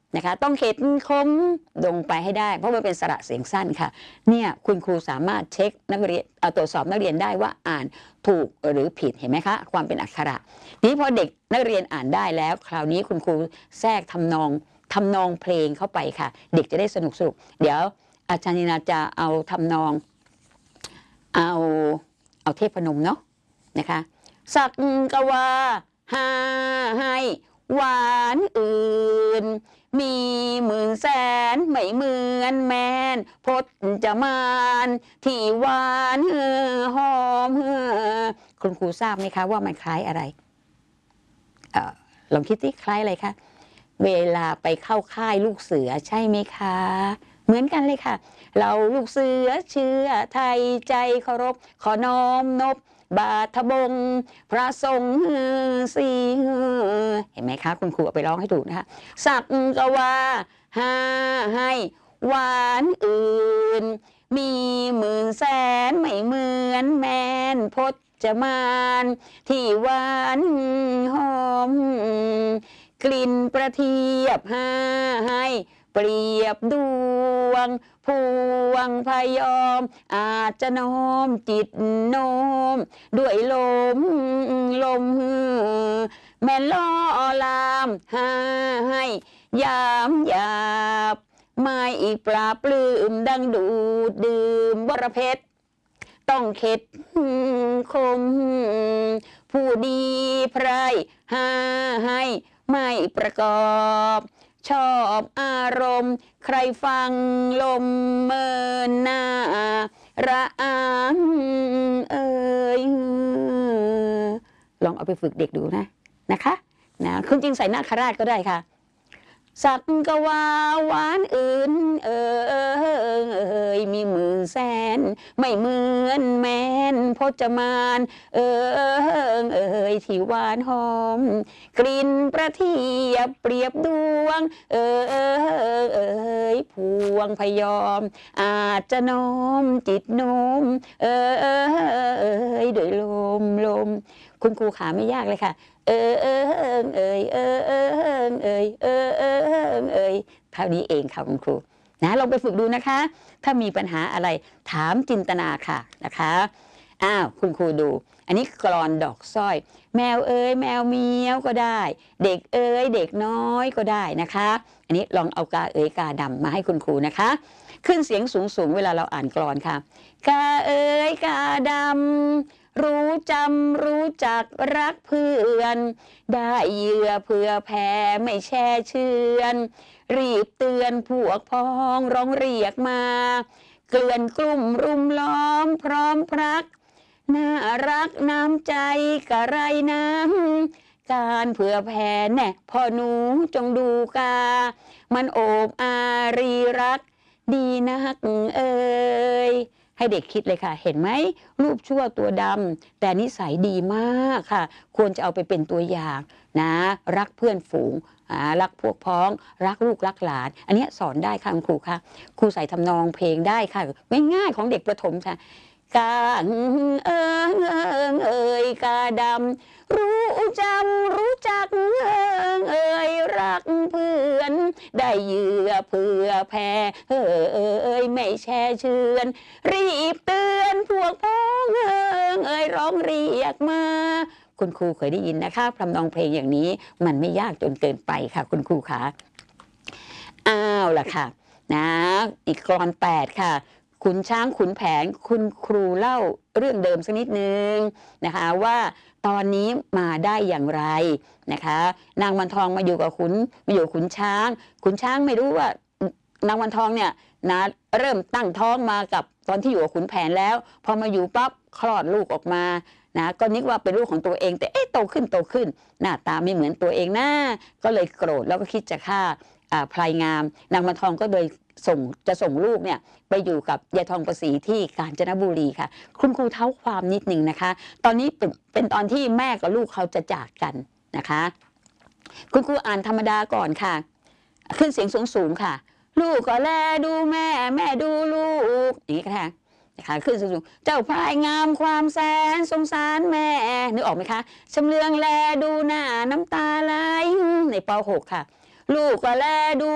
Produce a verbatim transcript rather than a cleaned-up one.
นะคะต้องเข็ดคมลงไปให้ได้เพราะมันเป็นสระเสียงสั้นค่ะเนี่ยคุณครูสามารถเช็คนักเรียนตรวจสอบนักเรียนได้ว่าอ่านถูกหรือผิดเห็นไหมคะความเป็นอักขระนี้พอเด็กนักเรียนอ่านได้แล้วคราวนี้คุณครูแทรกทำนองทำนองเพลงเข้าไปค่ะเด็กจะได้สนุกสนุกเดี๋ยวอาจารย์นินาจะเอาทำนองเอาเอาเทพนมเนาะนะคะสักกะว่าหาให้หวานอื่นมีหมื่นแสนไม่เหมือนแมนพจมานที่หวานหอมคุณครูทราบไหมคะว่ามันคล้ายอะไรเอ่อลองคิดสิคล้ายอะไรคะเวลาไปเข้าค่ายลูกเสือใช่ไหมคะเหมือนกันเลยค่ะเราลูกเสือเชื้อไทยใจเคารพขอน้อมนบบาทบงพระทรงสีเห็นไหมคะคุณครูเอาไปร้องให้ถูกนะคะสักกะว่าหาให้หวานอื่นมีหมื่นแสนไม่เหมือนแมนพจมานที่หวานหอมกลิ่นประเทียบหาให้เปรียบดวงพวงพยอมอาจจะน้อมจิตโน้มด้วยลมลมแม่ล่อลามหาให้ยามหยาบไม่อีกปราบปลื้มดังดูดดื่มบรเพชรต้องเข็ดคมผู้ดีไพรหาให้ไม่ประกอบชอบอารมณ์ใครฟังลมเมินหน้าระอาเอ่ยลองเอาไปฝึกเด็กดูนะนะคะนะคุณจริงใส่นาคราชก็ได้ค่ะสักกะว่าหวานอื่นเอ่ยมีหมื่นแสนไม่เหมือนแมนพจมานเอ่ยเอ่ยที่หวานหอมกลิ่นประเทียบเปรียบดวงเอ่ยเอ่ยพวงพยอมอาจจะน้อมจิตโน้มเอ่ยเอ่ยด้วยลมลมคุณครูขาไม่ยากเลยค่ะเออเออเอ่ยเออเออเอ่ยเออเออเอ่ยเท่านี้เองค่ะคุณครูนะลองไปฝึกดูนะคะถ้ามีปัญหาอะไรถามจินตนาค่ะนะคะอ้าวคุณครูดูอันนี้กลอนดอกสร้อยแมวเอ้ยแมวเมียวก็ได้เด็กเอ้ยเด็กน้อยก็ได้นะคะอันนี้ลองเอากาเอ้ยกาดำมาให้คุณครูนะคะขึ้นเสียงสูงสูงเวลาเราอ่านกลอนค่ะกาเอ้ยกาดำรู้จำรู้จักรักเพื่อนได้เหยื่อเผื่อแผ่ไม่แช่เชือนรีบเตือนพวกพ้องร้องเรียกมาเกลื่อนกลุ่มรุมล้อมพร้อมพรักน่ารักน้ำใจกะไรน้ำการเผื่อแผ่แน่พ่อหนูจงดูกามันโอบอารีรักดีนักเอ่ยให้เด็กคิดเลยค่ะเห็นไหมรูปชั่วตัวดำแต่นิสัยดีมากค่ะควรจะเอาไปเป็นตัวอย่างนะรักเพื่อนฝูงรักพวกพ้องรักลูกรักหลานอันนี้สอนได้ค่ะคุณครูค่ะครูใส่ทำนองเพลงได้ค่ะง่ายๆของเด็กประถมค่ะกาเอิงเอิงเอ่ยกาดำรู้จำรู้จักเอิงเอ่ยรักเพื่อนได้เหยื่อเผื่อแผ่เอ่ยไม่แช่เชือนรีบเตือนพวกพ้องเอิงเอ่ยร้องเรียกมาคุณครูเคยได้ยินนะคะทำนองเพลงอย่างนี้มันไม่ยากจนเกินไปค่ะคุณครูคะอ้าวล่ะค่ะนะอีกกลอนแปดค่ะขุนช้างขุนแผนคุณครูเล่าเรื่องเดิมสักนิดนึงนะคะว่าตอนนี้มาได้อย่างไรนะคะนางวันทองมาอยู่กับขุนมาอยู่ขุนช้างขุนช้างไม่รู้ว่านางวันทองเนี่ยนะเริ่มตั้งท้องมากับตอนที่อยู่กับขุนแผนแล้วพอมาอยู่ปั๊บคลอดลูกออกมานะก็นึกว่าเป็นลูกของตัวเองแต่เอ๊ะโตขึ้นโตขึ้นหน้าตาไม่เหมือนตัวเองนะก็เลยโกรธแล้วก็คิดจะฆ่าพลายงามนางวันทองก็เลยส่งจะส่งลูกเนี่ยไปอยู่กับยายทองประสีที่กาญจนบุรีค่ะคุณครูเท้าความนิดหนึ่งนะคะตอนนี้เป็นเป็นตอนที่แม่กับลูกเขาจะจากกันนะคะคุณครูอ่านธรรมดาก่อนค่ะขึ้นเสียงสูงสูงค่ะลูกก็แลดูแม่แม่ดูลูกอย่างนี้ค่ะนะคะขึ้นสูงสูงเจ้าพลายงามความแสนสงสารแม่นึกออกไหมคะชำเลืองแลดูหน้าน้ำตาไหลในป หกค่ะลูกก็แลดู